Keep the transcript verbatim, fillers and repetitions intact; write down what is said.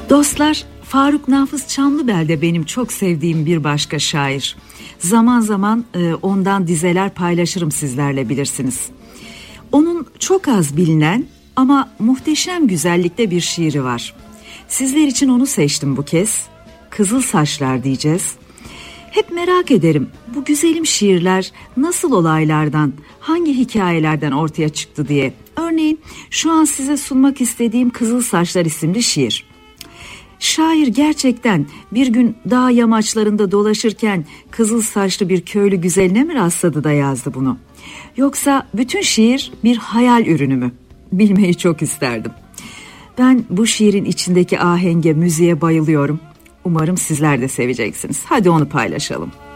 Dostlar, Faruk Nafiz Çamlıbel de benim çok sevdiğim bir başka şair. Zaman zaman e, ondan dizeler paylaşırım sizlerle, bilirsiniz. Onun çok az bilinen ama muhteşem güzellikte bir şiiri var. Sizler için onu seçtim bu kez. Kızıl Saçlar diyeceğiz. Hep merak ederim, bu güzelim şiirler nasıl olaylardan, hangi hikayelerden ortaya çıktı diye. Örneğin şu an size sunmak istediğim Kızıl Saçlar isimli şiir. Şair gerçekten bir gün dağ yamaçlarında dolaşırken kızıl saçlı bir köylü güzeline mi rastladı da yazdı bunu? Yoksa bütün şiir bir hayal ürünü mü? Bilmeyi çok isterdim. Ben bu şiirin içindeki ahenge, müziğe bayılıyorum. Umarım sizler de seveceksiniz. Hadi onu paylaşalım.